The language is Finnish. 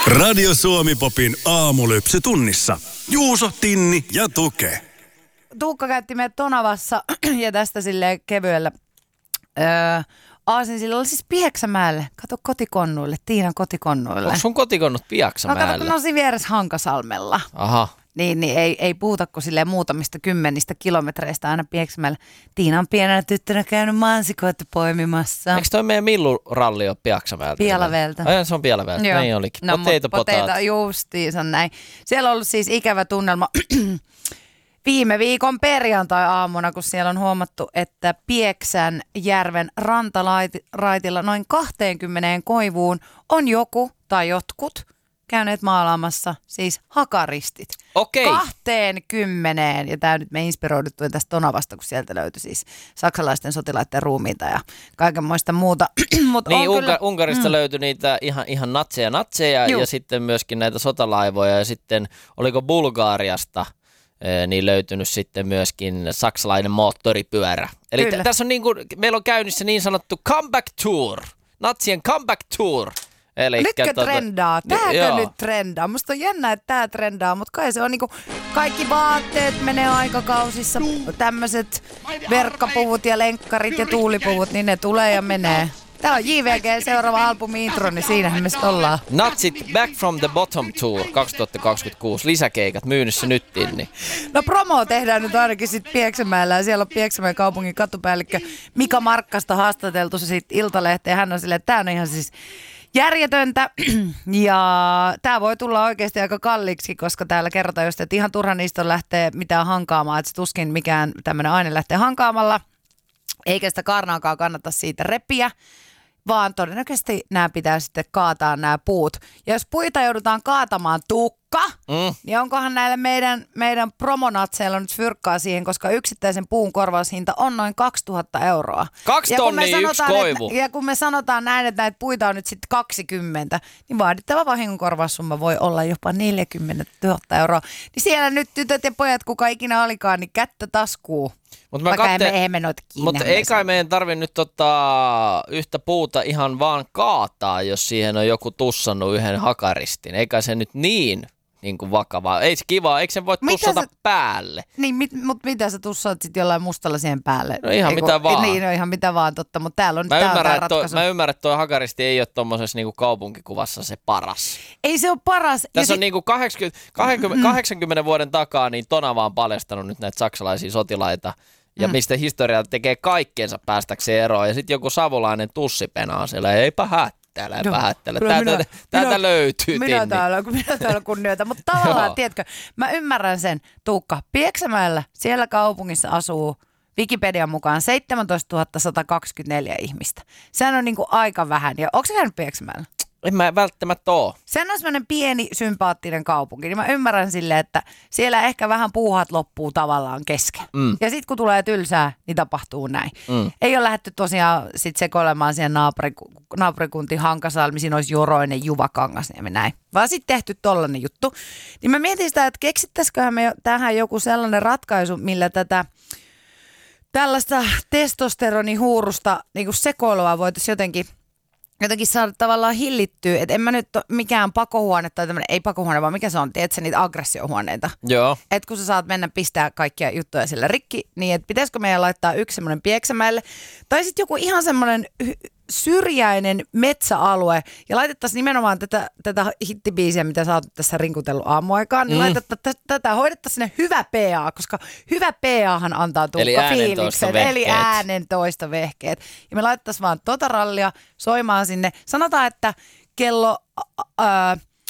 Radio Suomi-popin aamulypsy tunnissa. Juuso, Tinni ja Tuke. Tuukka käytti meidät Tonavassa ja tästä silleen kevyellä aasinsillalla, siis Pieksämäelle. Kato kotikonnuille, Tiinan kotikonnuille. Onko sun kotikonnut Pieksämäellä? No kato, kun on siinä vieressä Hankasalmella. Aha. Niin ei puhuta kuin silleen muutamista kymmenistä kilometreistä aina Pieksämäelle. Tiina on pienenä tyttönä käynyt mansikoita poimimassa. Eikö toi meidän Millu-ralli ole Pieksämäeltä? Pielaveeltä. Se on Pielaveeltä, näin olikin. No, Potato. Justiinsa näin. Siellä on ollut siis ikävä tunnelma viime viikon perjantai-aamuna, kun siellä on huomattu, että Pieksäjärven rantaraitilla noin 20 koivuun on joku tai jotkut käyneet maalaamassa siis hakaristit. Okei. 20. Ja tämä nyt me inspiroiduttiin tästä Tonavasta, kun sieltä löytyi siis saksalaisten sotilaiden ruumiita ja kaikenmoista muuta. Mut niin, kyllä, Unkarista löytyi niitä ihan natseja ja sitten myöskin näitä sotalaivoja ja sitten oliko Bulgariasta niin löytynyt sitten myöskin saksalainen moottoripyörä. Eli tässä on meillä on käynnissä niin sanottu comeback tour, natsien comeback tour. Nytkö trendaa? Tääkö nyt trendaa? Musta on jännä, että tää trendaa, mutta kai se on niinku kaikki vaatteet menee aikakausissa, tämmöiset verkkapuvut ja lenkkarit ja tuulipuvut, niin ne tulee ja menee. Tää on JVG seuraava albumi intro, niin siinähän me sitten ollaan. Natsit Back from the Bottom Tour 2026, lisäkeikat myynnissä nyt, Tinni. No promo tehdään nyt ainakin sitten Pieksämäellä ja siellä on Pieksämäen kaupungin katupäällikkö Mika Markkasta haastateltu se sitten Iltalehteen. Hän on silleen, että tää on ihan siis järjetöntä ja tämä voi tulla oikeasti aika kalliiksi, koska täällä kerrotaan just, että ihan turha niistä on lähteä mitään hankaamaan, että tuskin mikään tämmöinen aine lähtee hankaamalla, eikä sitä kaarnaakaan kannata siitä repiä, vaan todennäköisesti nämä pitää sitten kaataa nämä puut. Ja jos puita joudutaan kaatamaan, Tuukka, niin onkohan näillä meidän promonatseilla nyt fyrkkaa siihen, koska yksittäisen puun korvaushinta on noin 2000 euroa. 2 tonnia yksi koivu. Ja kun me sanotaan näin, että näitä puita on nyt sitten 20, niin vaadittava vahingonkorvaussumma voi olla jopa 40 000 euroa. Niin siellä nyt tytöt ja pojat, kuka ikinä olikaan, niin kättä taskuu. Mutta ei kai meidän tarvitse nyt yhtä puuta ihan vaan kaataa, jos siihen on joku tussannut yhden hakaristin. Eikä se nyt niin kuin vakavaa. Ei se kivaa, eikö sen voi tussata päälle? Niin, mutta mitä sä tussaat sitten jollain mustalla siihen päälle? No ihan mitä vaan. Niin, no ihan mitä vaan, totta, mutta täällä on ratkaisu. Mä ymmärrän, että toi hakaristi ei ole tommosessa niinku kaupunkikuvassa se paras. Ei se ole paras. Tässä on niinku 80 vuoden takaa niin Tonava on paljastanut nyt näitä saksalaisia sotilaita. Ja mistä historia tekee kaikkeensa päästäkseen eroon. Ja sitten joku savolainen tussipenaa siellä. Eipä hättele. Täältä löytyy. Minä täällä kunnioitan. Mutta tavallaan, tiedätkö, mä ymmärrän sen, Tuukka. Pieksämäellä siellä kaupungissa asuu Wikipedian mukaan 17 124 ihmistä. Sehän on niinku aika vähän. Ja onko se käynyt Pieksämäellä? En mä välttämättä ole. Sehän on semmoinen pieni, sympaattinen kaupunki, niin mä ymmärrän silleen, että siellä ehkä vähän puuhat loppuu tavallaan kesken. Ja sitten kun tulee tylsää, niin tapahtuu näin. Ei ole lähdetty tosiaan sit sekoilemaan siihen naapurikuntiin Hankasalmi, siinä olisi Joroinen, Juvakangasniemi näin. Vaan sitten tehty tollainen juttu. Niin mä mietin sitä, että keksittäisiköhän me tähän joku sellainen ratkaisu, millä tällaista testosteronihuurusta niin kuin sekoilua voitaisiin jotenkin saada tavallaan hillittyä, että en mä nyt mikään pakohuone tai tämmöinen, ei pakohuone, vaan mikä se on, tiedätkö niitä aggressiohuoneita. Joo. Että kun sä saat mennä pistää kaikkia juttuja sille rikki, niin että pitäisikö meidän laittaa yksi semmoinen Pieksämäelle, tai sitten joku ihan semmoinen syrjäinen metsäalue, ja laitettaisiin nimenomaan tätä hittibiisiä, mitä sä oot tässä rinkutellut aamuaikaan, niin tätä hoidettaisiin sinne hyvä PA, koska hyvä PAhan antaa Tuukka fiiliksen, eli äänentoistovehkeet. Ja me laitettaisiin vaan rallia soimaan sinne. Sanotaan, että kello